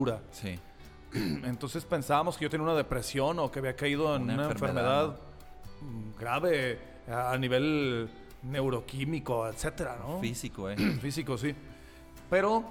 Sí. Entonces pensábamos que yo tenía una depresión o que había caído en una enfermedad grave a nivel neuroquímico, etcétera, ¿no? Físico, Físico, sí. Pero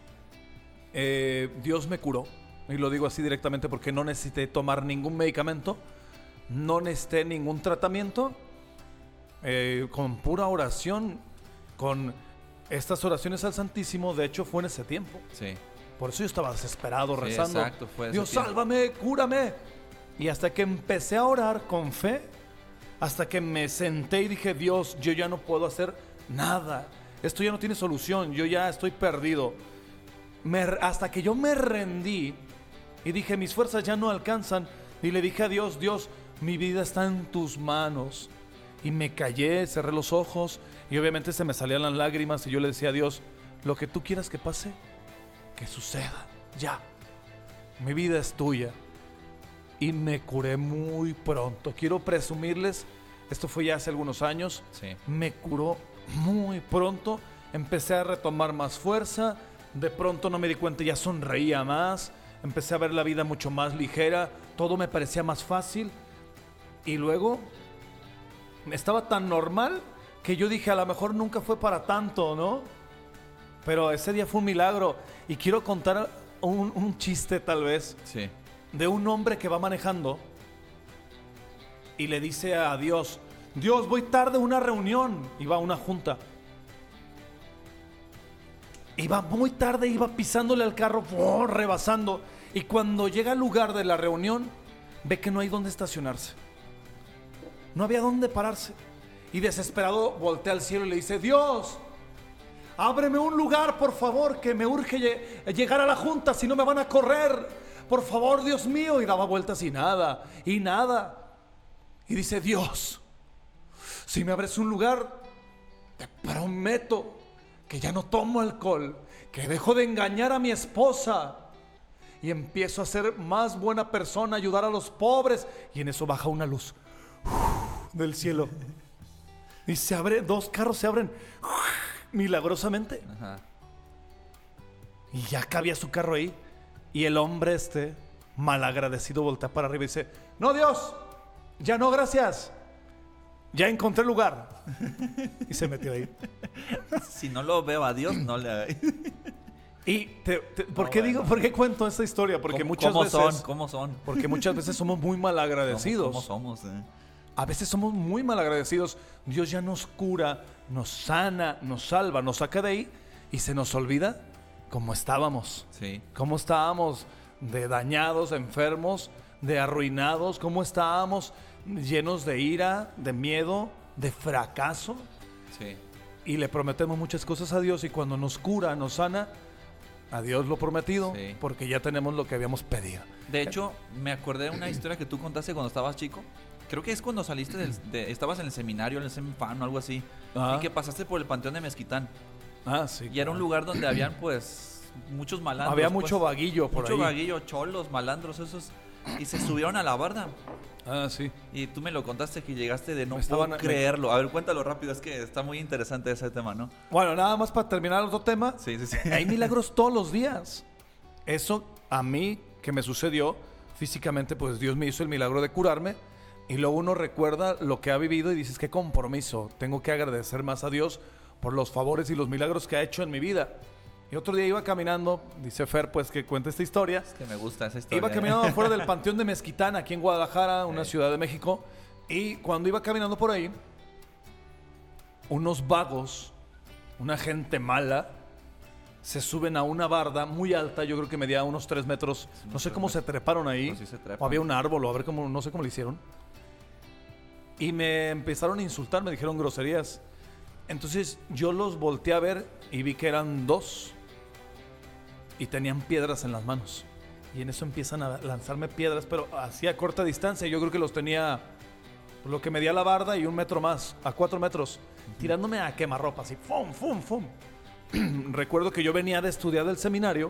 Dios me curó. Y lo digo así directamente porque no necesité tomar ningún medicamento, no necesité ningún tratamiento. Con pura oración, con estas oraciones al Santísimo, de hecho fue en ese tiempo. Sí. Por eso yo estaba desesperado rezando. Exacto, fue Dios, ese tiempo. sálvame, cúrame. Y hasta que empecé a orar con fe, hasta que me senté y dije, Dios, yo ya no puedo hacer nada. Esto ya no tiene solución, yo ya estoy perdido. Hasta que yo me rendí y dije, mis fuerzas ya no alcanzan. Y le dije a Dios, Dios, mi vida está en tus manos. Y me callé, cerré los ojos y obviamente se me salían las lágrimas y yo le decía a Dios, lo que tú quieras que pase, que suceda, ya. Mi vida es tuya. Y me curé muy pronto. Quiero presumirles, esto fue ya hace algunos años, Sí. me curó muy pronto. Empecé a retomar más fuerza. De pronto no me di cuenta, ya sonreía más. Empecé a ver la vida mucho más ligera. Todo me parecía más fácil. Y luego estaba tan normal que yo dije, a lo mejor nunca fue para tanto, ¿no? Pero ese día fue un milagro. Y quiero contar un chiste tal vez. Sí. De un hombre que va manejando y le dice a Dios, Dios, voy tarde a una reunión. Y va a una junta. Y va muy tarde, iba pisándole al carro, rebasando. Y cuando llega al lugar de la reunión, ve que no hay dónde estacionarse. No había dónde pararse. Y desesperado voltea al cielo y le dice, Dios, ábreme un lugar, por favor, que me urge llegar a la junta, si no me van a correr. Por favor, Dios mío. Y daba vueltas y nada, y nada. Y dice, Dios, si me abres un lugar, te prometo que ya no tomo alcohol, que dejo de engañar a mi esposa y empiezo a ser más buena persona, ayudar a los pobres. Y en eso baja una luz del cielo y se abre, dos carros se abren milagrosamente. Ajá. Y ya cabía su carro ahí. Y el hombre malagradecido, voltea para arriba y dice, no, Dios, ya no, gracias, ya encontré lugar. Y se metió ahí. Si no lo veo a Dios, no le... Y ¿por qué digo, por qué cuento esta historia? Porque muchas veces ¿Cómo son? Porque muchas veces somos muy malagradecidos. ¿Cómo somos? A veces somos muy malagradecidos. Dios ya nos cura, nos sana, nos salva, nos saca de ahí y se nos olvida cómo estábamos. Sí. Cómo estábamos de dañados, enfermos, de arruinados, cómo estábamos llenos de ira, de miedo, de fracaso. Sí. Y le prometemos muchas cosas a Dios y cuando nos cura, nos sana, a Dios lo prometido, Sí. porque ya tenemos lo que habíamos pedido. De hecho, me acordé de una historia que tú contaste cuando estabas chico. Creo que es cuando saliste estabas en el seminario, en el Semifan o algo así. Ah. Y que pasaste por el Panteón de Mezquitán. Ah, sí. Y era un lugar donde habían, pues, muchos malandros. Había pues, mucho vaguillo por mucho ahí. vaguillo, cholos, malandros, esos. Y se subieron a la barda. Ah, sí. Y tú me lo contaste que llegaste de no Estaban- puedo creerlo. A ver, cuéntalo rápido, es que está muy interesante ese tema, ¿no? Bueno, nada más para terminar el otro tema. Sí. Hay milagros todos los días. Eso a mí que me sucedió físicamente, pues Dios me hizo el milagro de curarme. Y luego uno recuerda lo que ha vivido y dices, qué compromiso. Tengo que agradecer más a Dios por los favores y los milagros que ha hecho en mi vida. Y otro día iba caminando, dice Fer, pues que cuente esta historia. Es que me gusta esa historia. Iba caminando afuera del Panteón de Mezquitán, aquí en Guadalajara, una ciudad de México. Y cuando iba caminando por ahí, unos vagos, una gente mala, se suben a una barda muy alta, yo creo que medía unos 3 metros. No sé cómo se treparon ahí. Pues sí se trepan. O había un árbol, o a ver cómo, no sé cómo lo hicieron. Y me empezaron a insultar, me dijeron groserías. Entonces yo los volteé a ver y vi que eran 2 y tenían piedras en las manos. Y en eso empiezan a lanzarme piedras, pero así a corta distancia. Yo creo que los tenía lo que medía la barda y 1 metro más, a 4 metros, tirándome a quemarropa, así, ¡fum, fum, fum! Recuerdo que yo venía de estudiar del seminario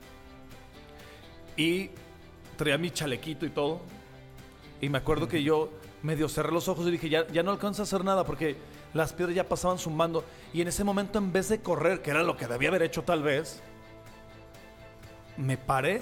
y traía mi chalequito y todo. Y me acuerdo que yo medio cerré los ojos y dije, ya no alcanzo a hacer nada porque las piedras ya pasaban zumbando. Y en ese momento, en vez de correr, que era lo que debía haber hecho tal vez, me paré